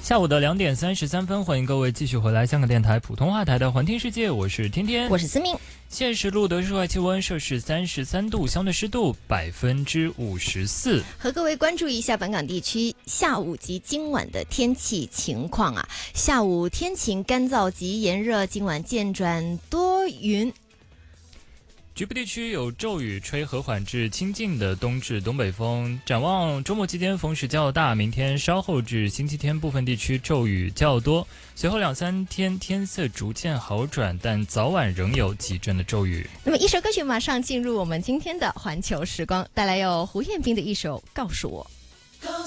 下午的2点33分，欢迎各位继续回来香港电台普通话台的环听世界，我是天天， 我是思明。 现时录得室外气温摄氏33度，相对湿度54%。 和各位关注一下本港地区下午及今晚的天气情况啊。下午天晴干燥及炎热，今晚渐转多云。 局部地区有骤雨，吹和缓至清劲的东至东北风。展望周末期间风势较大，明天稍后至星期天部分地区骤雨较多，随后2-3天天色逐渐好转，但早晚仍有几阵的骤雨。 那么一首歌曲马上进入我们今天的环球时光，带来有胡彦斌的一首《告诉我》。